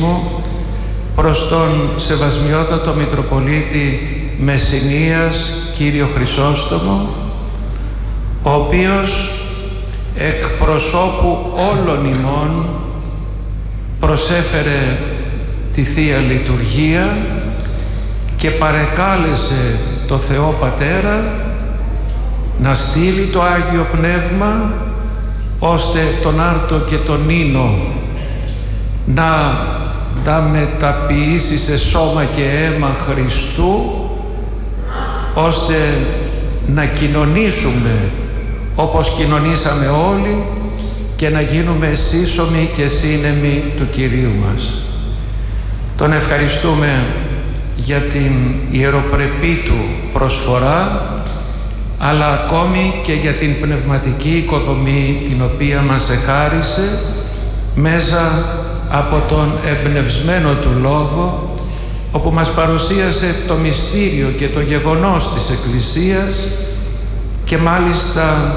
μου προς τον Σεβασμιότατο Μητροπολίτη Μεσσηνίας, κύριο Χρυσόστομο, ο οποίος εκ προσώπου όλων ημών προσέφερε τη Θεία Λειτουργία και παρεκάλεσε το Θεό Πατέρα να στείλει το Άγιο Πνεύμα ώστε τον Άρτο και τον Ίνο να τα μεταποιήσει σε σώμα και αίμα Χριστού, ώστε να κοινωνήσουμε όπως κοινωνήσαμε όλοι και να γίνουμε σύσσωμοι και σύνεμοι του Κυρίου μας. Τον ευχαριστούμε για την ιεροπρεπή του προσφορά, αλλά ακόμη και για την πνευματική οικοδομή την οποία μας εχάρισε μέσα από τον εμπνευσμένο του λόγο, όπου μας παρουσίασε το μυστήριο και το γεγονός της Εκκλησίας και μάλιστα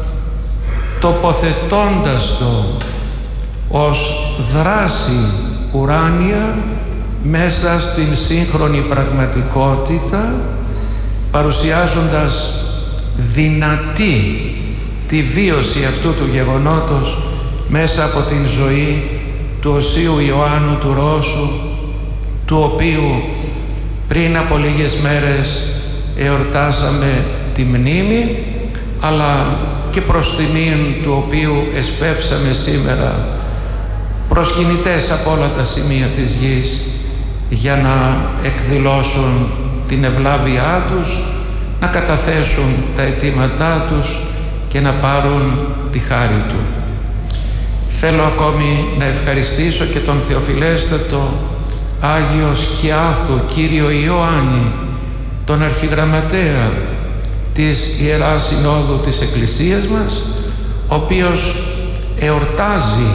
τοποθετώντας το ως δράση ουράνια μέσα στην σύγχρονη πραγματικότητα, παρουσιάζοντας δυνατή τη βίωση αυτού του γεγονότος μέσα από την ζωή του Οσίου Ιωάννου του Ρώσου, του οποίου πριν από λίγες μέρες εορτάσαμε τη μνήμη, αλλά και προς τιμήν του οποίου εσπεύσαμε σήμερα προσκυνητές από όλα τα σημεία της γης για να εκδηλώσουν την ευλάβειά τους, να καταθέσουν τα αιτήματά τους και να πάρουν τη χάρη του. Θέλω ακόμη να ευχαριστήσω και τον Θεοφιλέστατο Άγιο Σκιάθου κύριο Ιωάννη, τον Αρχιγραμματέα της Ιεράς Συνόδου της Εκκλησίας μας, ο οποίος εορτάζει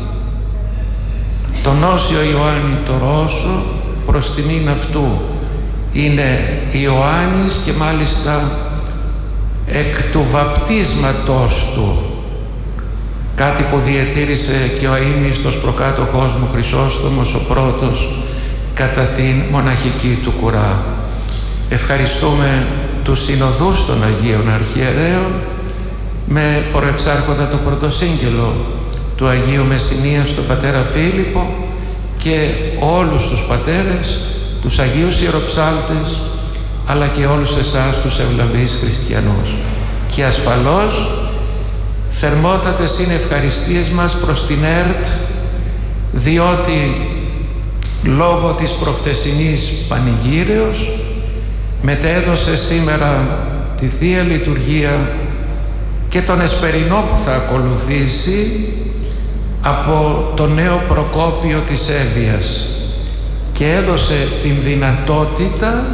τον Όσιο Ιωάννη το Ρώσο προς τιμήν αυτού. Είναι Ιωάννης και μάλιστα εκ του βαπτίσματος του, κάτι που διατήρησε και ο αείμνηστος προκάτοχός μου Χρυσόστομος ο πρώτος κατά την μοναχική του κουρά. Ευχαριστούμε τους συνοδούς των Αγίων Αρχιερέων με προεξάρχοντα το πρωτοσύγγελο του Αγίου Μεσσηνίας τον πατέρα Φίλιππο και όλους τους πατέρες, τους Αγίους Ιεροψάλτες, αλλά και όλους εσάς τους ευλαβείς χριστιανούς. Και ασφαλώς θερμότατες είναι ευχαριστίες μας προς την ΕΡΤ, διότι λόγω της προχθεσινής πανηγύρεως μετέδωσε σήμερα τη Θεία Λειτουργία και τον εσπερινό που θα ακολουθήσει από το νέο προκόπιο της Εύβοιας και έδωσε την δυνατότητα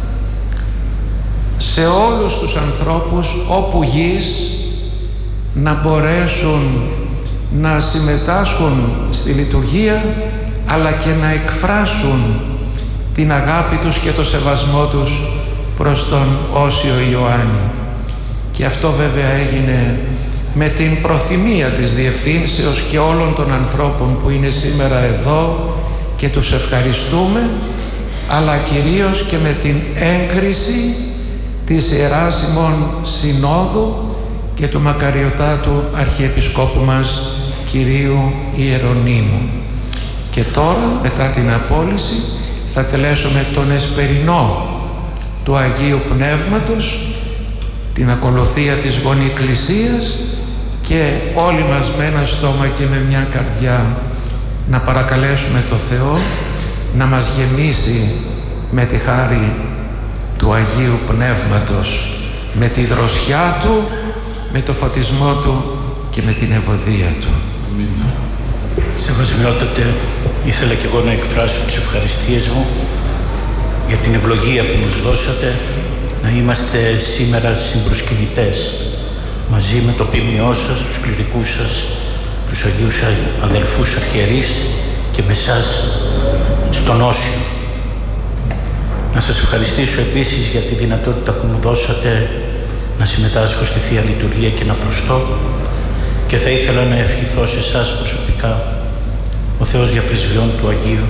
σε όλους τους ανθρώπους όπου γης να μπορέσουν να συμμετάσχουν στη λειτουργία, αλλά και να εκφράσουν την αγάπη τους και το σεβασμό τους προς τον Όσιο Ιωάννη. Και αυτό βέβαια έγινε με την προθυμία της Διευθύνσεως και όλων των ανθρώπων που είναι σήμερα εδώ και τους ευχαριστούμε, αλλά κυρίως και με την έγκριση της Ιεράς ημών Συνόδου και του μακαριωτάτου Αρχιεπισκόπου μας Κυρίου Ιερονύμου. Και τώρα, μετά την απόλυση, θα τελέσουμε τον εσπερινό του Αγίου Πνεύματος, την ακολουθία της γονικλησίας, και όλοι μας με ένα στόμα και με μια καρδιά να παρακαλέσουμε το Θεό να μας γεμίσει με τη χάρη του Αγίου Πνεύματος, με τη δροσιά Του, με το φωτισμό Του και με την ευωδία Του. Σεβασμιότατε, ήθελα και εγώ να εκφράσω τις ευχαριστίες μου για την ευλογία που μας δώσατε να είμαστε σήμερα συμπροσκυνητές μαζί με το ποιμιό σας, τους κληρικούς σας, τους Αγίους αδελφούς αρχιερείς και με εσάς στον Όσιο. Να σας ευχαριστήσω επίσης για τη δυνατότητα που μου δώσατε να συμμετάσχω στη Θεία Λειτουργία και να προστώ, και θα ήθελα να ευχηθώ σε εσάς προσωπικά ο Θεός διαπρεσβειών του Αγίου